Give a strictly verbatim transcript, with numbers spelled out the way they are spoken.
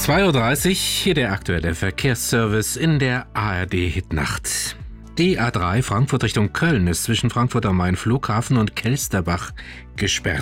zwei Uhr dreißig, hier der aktuelle Verkehrsservice in der A R D-Hitnacht. Die A drei Frankfurt Richtung Köln ist zwischen Frankfurt am Main Flughafen und Kelsterbach gesperrt.